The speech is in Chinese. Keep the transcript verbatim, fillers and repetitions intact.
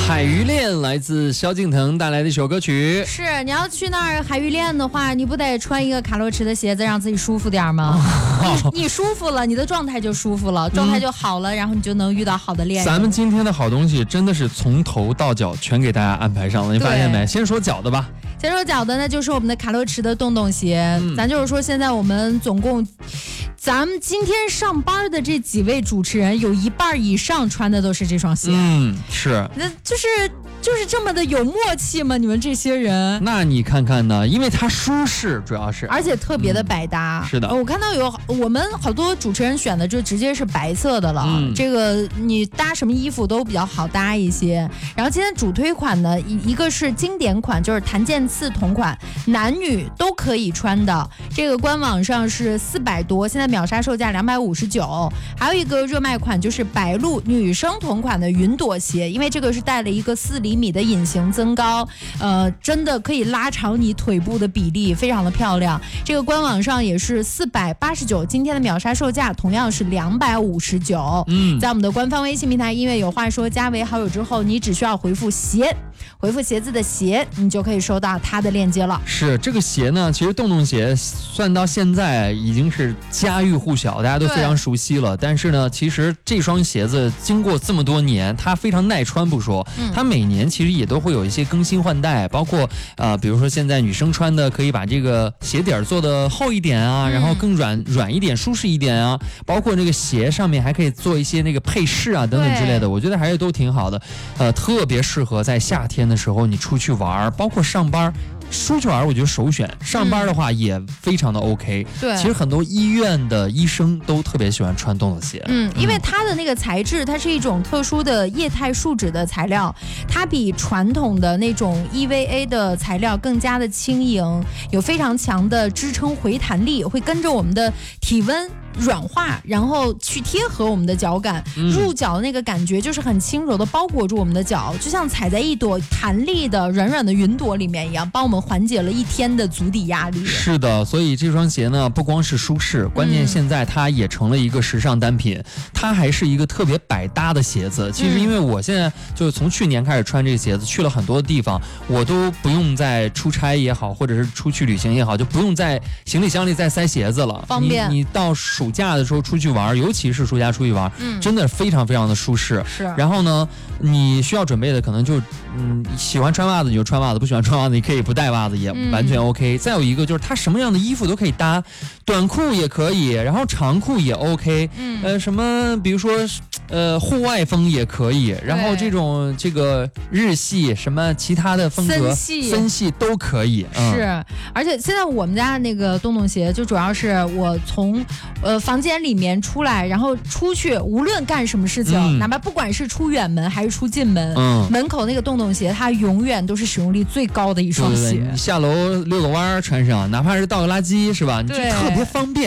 海鱼恋来自萧敬腾带来的一首歌曲。 是，你要去那儿海鱼恋的话，你不得穿一个卡洛驰的鞋子，让自己舒服点吗？你, 你舒服了，你的状态就舒服了，状态就好了，嗯、然后你就能遇到好的恋人。 咱们今天的好东西真的是从头到脚全给大家安排上了，你发现没？先说脚的吧。 先说脚的，那就是我们的卡洛驰的洞洞鞋。嗯、咱就是说，现在我们总共，咱们今天上班的这几位主持人，有一半以上穿的都是这双鞋。 嗯，是。 那就是就是这么的有默契吗？你们这些人？ 那你看看呢？因为它舒适，主要是， 而且特别的百搭。 嗯、是的， 我看到有我们好多主持人选的就直接是白色的了。嗯、这个你搭什么衣服都比较好搭一些。然后今天主推款呢，一一个是经典款，就是檀健次同款，男女都可以穿的。这个官网上是四百多，现在秒杀售价两百五十九。还有一个热卖款就是白鹿女生同款的云朵鞋，因为这个是带了一个四厘米的隐形增高，呃，真的可以拉长你腿部的比例，非常的漂亮。这个官网上也是四百八十九，今天的秒杀售价同样是两百五十九。嗯，在我们的官方微信平台音乐有话说加为好友之后，你只需要回复鞋，回复鞋子的鞋，你就可以收到它的链接了。 是这个鞋呢，其实洞洞鞋算到现在已经是家喻户晓，大家都非常熟悉了。但是呢，其实这双鞋子经过这么多年，它非常耐穿不说，嗯、它每年其实也都会有一些更新换代，包括呃，比如说现在女生穿的可以把这个鞋底儿做的厚一点啊，嗯、然后更软软一点、舒适一点啊，包括这个鞋上面还可以做一些那个配饰啊等等之类的，我觉得还是都挺好的，呃，特别适合在夏天的时候你出去玩，包括上班。出去玩我觉得首选，上班的话也非常的 OK。对，其实很多医院的医生都特别喜欢穿洞洞鞋。 嗯，因为它的那个材质，它是一种特殊的液态树脂的材料，它比传统的那种 E V A 的材料更加的轻盈，有非常强的支撑回弹力，会跟着我们的体温软化，然后去贴合我们的脚感，嗯、入脚的那个感觉就是很轻柔的包裹住我们的脚，就像踩在一朵弹力的软软的云朵里面一样，帮我们缓解了一天的足底压力。 是的，所以这双鞋呢，不光是舒适，关键现在它也成了一个时尚单品，嗯、它还是一个特别百搭的鞋子。其实因为我现在就是从去年开始穿这个鞋子，去了很多地方，我都不用再出差也好，或者是出去旅行也好，就不用在行李箱里再塞鞋子了， 方便。 你, 你到暑假的时候出去玩，尤其是暑假出去玩，嗯、真的非常非常的舒适。 是。 然后呢，你需要准备的可能就，嗯，喜欢穿袜子你就穿袜子，不喜欢穿袜子你可以不带袜子也完全 OK。嗯、再有一个就是它什么样的衣服都可以搭，短裤也可以，然后长裤也 OK。嗯。呃，什么比如说呃户外风也可以，然后这种这个日系什么其他的风格森系森系都可以。嗯、 是，而且现在我们家那个洞洞鞋就主要是我从呃房间里面出来，然后出去无论干什么事情，嗯、哪怕不管是出远门还是出近门，嗯、门口那个洞洞鞋它永远都是使用率最高的一双鞋。 对对对，你下楼遛个弯穿上，哪怕是倒个垃圾是吧？你就特别方便。